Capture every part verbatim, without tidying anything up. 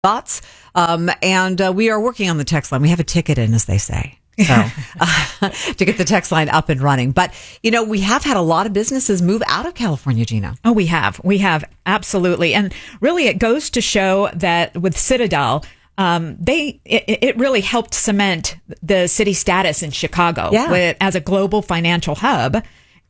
thoughts. Um, and uh, we are working on the text line. We have a ticket in, as they say. So uh, to get the text line up and running. But, you know, we have had a lot of businesses move out of California, Gina. Oh, we have. We have. Absolutely. And really, it goes to show that with Citadel, um, they it, it really helped cement the city status in Chicago yeah. with, as a global financial hub.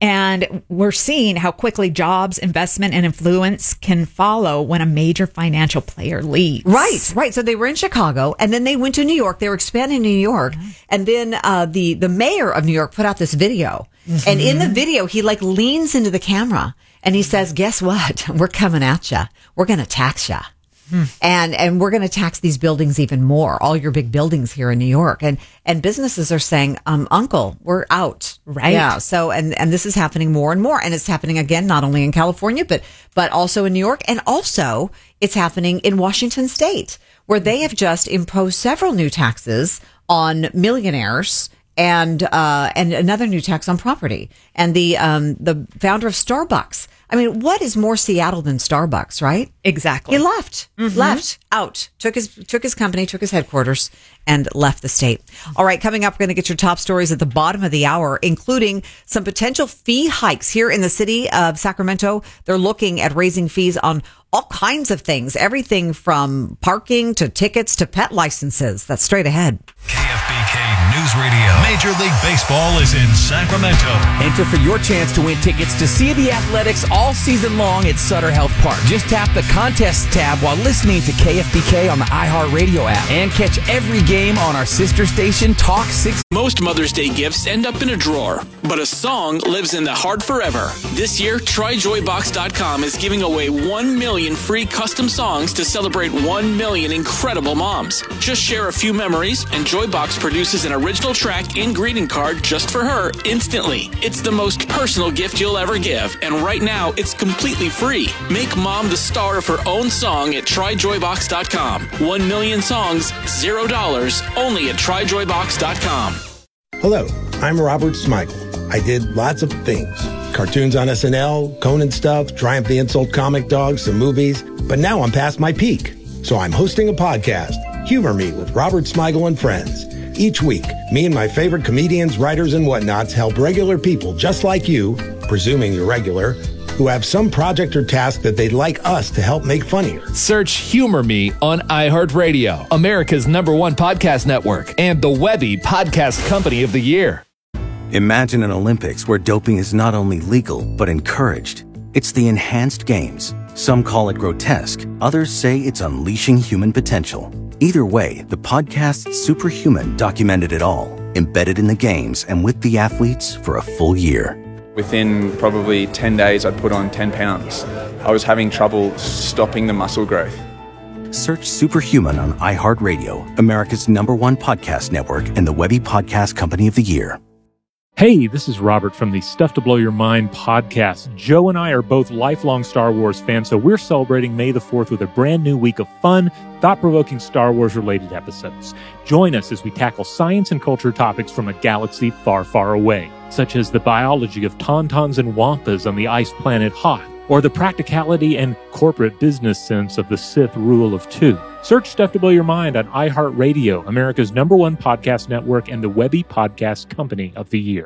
And we're seeing how quickly jobs, investment, and influence can follow when a major financial player leaves. Right, right. So they were in Chicago, and then they went to New York. They were expanding in New York. Mm-hmm. And then uh, the, the mayor of New York put out this video. Mm-hmm. And in the video, he like leans into the camera, and he says, guess what? We're coming at you. We're going to tax you. Hmm. And and we're going to tax these buildings even more, all your big buildings here in New York. And and businesses are saying, um, Uncle, we're out. Right. Yeah. So and, and this is happening more and more. And it's happening again, not only in California, but but also in New York. And also it's happening in Washington State, where they have just imposed several new taxes on millionaires and uh and another new tax on property. And the um the founder of Starbucks, I mean, what is more Seattle than Starbucks, right? Exactly. He left, mm-hmm. left, out, took his took his company, took his headquarters, and left the state. All right, coming up, we're going to get your top stories at the bottom of the hour, including some potential fee hikes here in the city of Sacramento. They're looking at raising fees on all kinds of things, everything from parking to tickets to pet licenses. That's straight ahead. K F B K News Radio. Major League Baseball is in Sacramento. Enter for your chance to win tickets to see the Athletics all season long at Sutter Health Park. Just tap the contest tab while listening to K F B K on the iHeartRadio app and catch every game on our sister station, Talk six. Most Mother's Day gifts end up in a drawer, but a song lives in the heart forever. This year, Try Joy Box dot com is giving away one million free custom songs to celebrate one million incredible moms. Just share a few memories, and Joybox produces an original track and greeting card just for her instantly. It's the most personal gift you'll ever give, and right now, it's completely free. Make mom the star of her own song at Try Joy Box dot com. One million songs, zero dollars, only at Try Joy Box dot com. Hello, I'm Robert Smigel. I did lots of things. Cartoons on S N L, Conan stuff, Triumph the Insult comic dogs, some movies. But now I'm past my peak. So I'm hosting a podcast, Humor Me with Robert Smigel and Friends. Each week, me and my favorite comedians, writers, and whatnots help regular people just like you, presuming you're regular, who have some project or task that they'd like us to help make funnier. Search Humor Me on iHeartRadio, America's number one podcast network, and the Webby Podcast Company of the Year. Imagine an Olympics where doping is not only legal, but encouraged. It's the Enhanced Games. Some call it grotesque. Others say it's unleashing human potential. Either way, the podcast Superhuman documented it all, embedded in the games and with the athletes for a full year. Within probably ten days, I'd put on ten pounds. I was having trouble stopping the muscle growth. Search Superhuman on iHeartRadio, America's number one podcast network, and the Webby Podcast Company of the Year. Hey, this is Robert from the Stuff to Blow Your Mind podcast. Joe and I are both lifelong Star Wars fans, so we're celebrating May the fourth with a brand new week of fun, thought-provoking Star Wars-related episodes. Join us as we tackle science and culture topics from a galaxy far, far away, such as the biology of tauntauns and wampas on the ice planet Hoth, or the practicality and corporate business sense of the Sith rule of two. Search Stuff to Blow Your Mind on iHeartRadio, America's number one podcast network, and the Webby Podcast Company of the Year.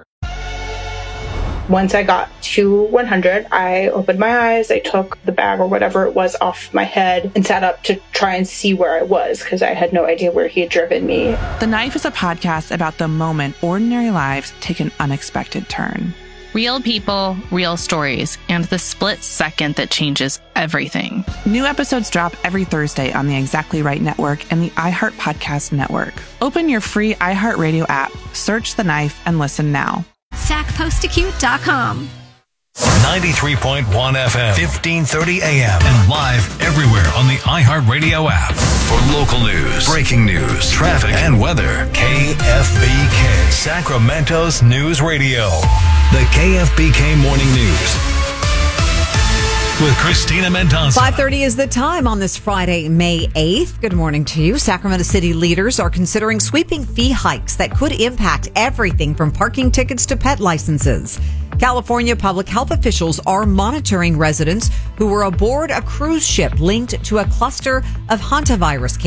Once I got to one hundred, I opened my eyes, I took the bag or whatever it was off my head and sat up to try and see where I was because I had no idea where he had driven me. The Knife is a podcast about the moment ordinary lives take an unexpected turn. Real people, real stories, and the split second that changes everything. New episodes drop every Thursday on the Exactly Right Network and the iHeart Podcast Network. Open your free iHeartRadio app, search The Knife, and listen now. Sac Post Acute dot com. ninety-three point one F M, fifteen thirty A M, and live everywhere on the iHeartRadio app. For local news, breaking news, traffic, and weather, K F B K, Sacramento's News Radio. The K F B K Morning News with Christina Mendoza. five thirty is the time on this Friday, May eighth. Good morning to you. Sacramento City leaders are considering sweeping fee hikes that could impact everything from parking tickets to pet licenses. California public health officials are monitoring residents who were aboard a cruise ship linked to a cluster of hantavirus cases.